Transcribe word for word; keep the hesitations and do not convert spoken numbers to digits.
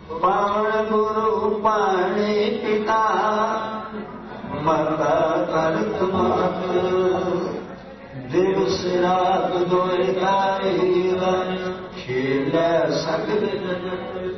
ਪਾਵਨ ਗੁਰੂ ਪਾਣੀ ਪਿਤਾ ਮਾਤਾ ਕਰਤ ਮਾਤ ਦਿਵਸ ਰਾਤ ਦੋਇ ਗਾਈ ਖੇਲੇ ਸਗਲ ਜਗਤ